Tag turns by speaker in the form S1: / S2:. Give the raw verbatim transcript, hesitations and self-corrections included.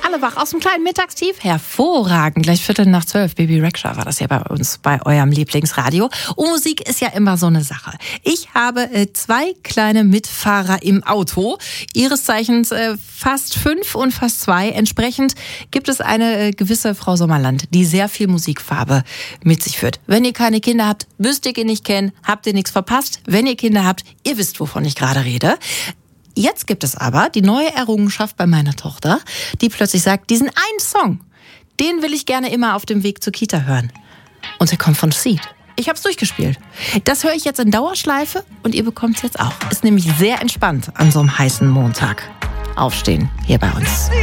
S1: alle wach aus dem kleinen Mittagstief. Hervorragend. Gleich Viertel nach zwölf. Baby Rexha war das ja bei uns, bei eurem Lieblingsradio. Und Musik ist ja immer so eine Sache. Ich habe äh, zwei kleine Mitfahrer im Auto. Ihres Zeichens äh, fast fünf und fast zwei. Entsprechend gibt es eine äh, gewisse Frau Sommerland, die sehr viel Musikfarbe mit sich führt. Wenn ihr keine Kinder habt, müsst ihr ihn nicht kennen, habt ihr nichts verpasst. Wenn ihr Kinder habt, ihr wisst, wovon ich gerade rede. Jetzt gibt es aber die neue Errungenschaft bei meiner Tochter, die plötzlich sagt, diesen einen Song, den will ich gerne immer auf dem Weg zur Kita hören. Und der kommt von Seed. Ich habe es durchgespielt. Das höre ich jetzt in Dauerschleife und ihr bekommt es jetzt auch. Ist nämlich sehr entspannt an so einem heißen Montag. Aufstehen hier bei uns.